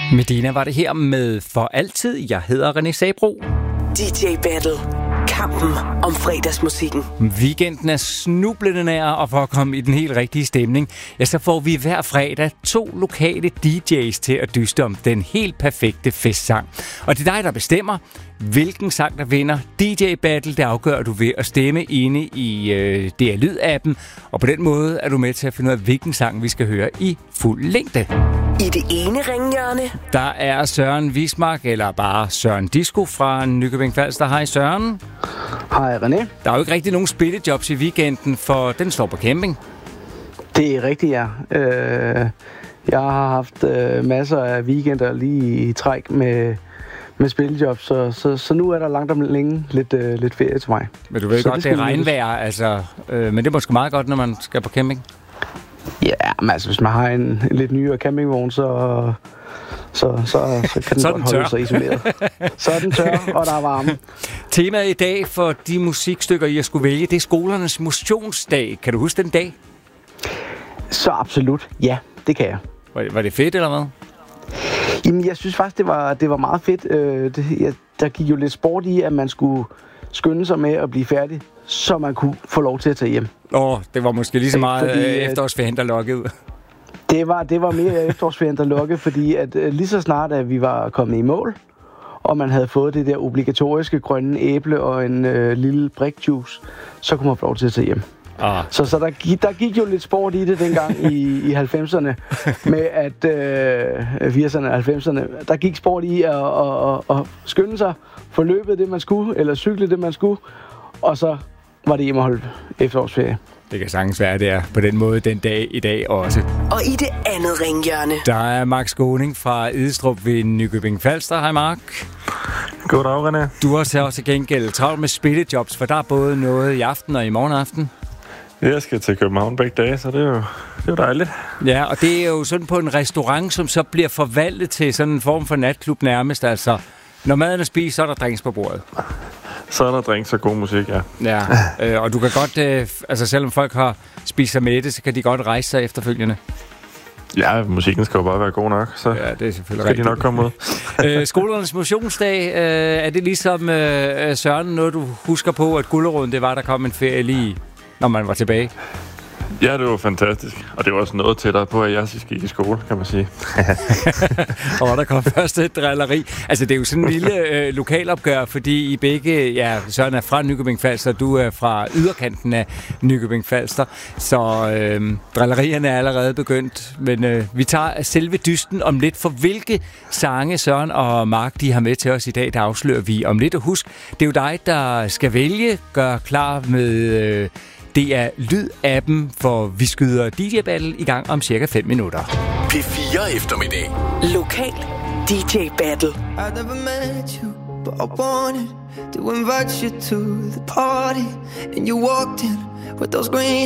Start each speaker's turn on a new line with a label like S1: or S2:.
S1: Medina var det her med For Altid. Jeg hedder René Sabro.
S2: DJ Battle. Kampen om fredagsmusikken.
S1: Weekenden er snublende nær, og for at komme i den helt rigtige stemning, ja, så får vi hver fredag 2 lokale DJ's til at dyste om den helt perfekte festsang. Og det er dig, der bestemmer, hvilken sang der vinder. DJ Battle, det afgør du ved at stemme inde i DR Lyd-appen, og på den måde er du med til at finde ud af, hvilken sang vi skal høre i fuld længde.
S2: I det ene ringhjørne,
S1: der er Søren Wismark, eller bare Søren Disco fra Nykøbing Falster. Hej Søren.
S3: Hej René.
S1: Der er jo ikke rigtig nogen spillejobs i weekenden, for den står på camping.
S3: Det er rigtigt, ja. Jeg har haft masser af weekender lige i træk med spillejobs, så nu er der langt om længe lidt ferie til mig.
S1: Men du ved godt, det er regnvejr, altså, men det er måske meget godt, når man skal på camping.
S3: Ja, men altså, hvis man har en lidt nyere campingvogn, så kan den godt holde sig isoleret. Så er den tør, og der er varme.
S1: Temaet i dag for de musikstykker, jeg skulle vælge, det er skolernes motionsdag. Kan du huske den dag?
S3: Så absolut, ja, det kan jeg.
S1: Var det fedt, eller hvad?
S3: Jamen, jeg synes faktisk, det var meget fedt. Der gik jo lidt sport i, at man skulle skynde sig med at blive færdig, så man kunne få lov til at tage hjem.
S1: Det var måske lige så meget efterårsferien, der lukkede ud.
S3: Det var mere efterårsferien, der lukkede, fordi at lige så snart, at vi var kommet i mål, og man havde fået det der obligatoriske grønne æble og en lille brikjuice, så kunne man få lov til at tage hjem. Så der gik jo lidt sport i det dengang i 90'erne, med at 80'erne og 90'erne, der gik sport i at skynde sig, få løbet det man skulle, eller cykle det man skulle, og så var det hjemmeholdt efterårsferie.
S1: Det kan sagtens være, det er på den måde den dag i dag også.
S2: Og i det andet ringhjørne,
S1: der er Mark Skåning fra Idestrup ved Nykøbing Falster. Hej Mark.
S4: Goddag, René.
S1: Du har så også gengæld travlt med spillejobs, for der er både noget i aften og i morgen aften.
S4: Jeg skal til København begge dage, så det er jo dejligt.
S1: Ja, og det er jo sådan på en restaurant, som så bliver forvandlet til sådan en form for natklub nærmest. Altså, når maden er spist, så er der drinks på bordet.
S4: Så er der drinks og god musik, ja.
S1: Ja, og du kan godt, altså selvom folk har spist sig med det, så kan de godt rejse sig efterfølgende.
S4: Ja, musikken skal jo bare være god nok, så
S1: ja, det er selvfølgelig
S4: skal de nok komme ud.
S1: Skolernes motionsdag, er det ligesom Søren, noget du husker på, at Gulleråden, det var, der kom en ferie lige, når man var tilbage?
S4: Ja, det var fantastisk. Og det var også noget tættere på, at jeg gik i skole, kan man sige.
S1: Og der kom først et drilleri. Altså, det er jo sådan en lille lokalopgør, fordi I begge, ja, Søren er fra Nykøbing Falster, du er fra yderkanten af Nykøbing Falster. Så drillerierne er allerede begyndt. Men vi tager selve dysten om lidt, for hvilke sange Søren og Mark, de har med til os i dag, der afslører vi om lidt. Og husk, det er jo dig, der skal vælge, gør klar med... Det er Lyd-appen, for vi skyder DJ Battle i gang om cirka 5 minutter.
S2: P4 eftermiddag. Lokal DJ Battle.
S5: I never met you, but I wanted to invite you to the party. And you walked in with those green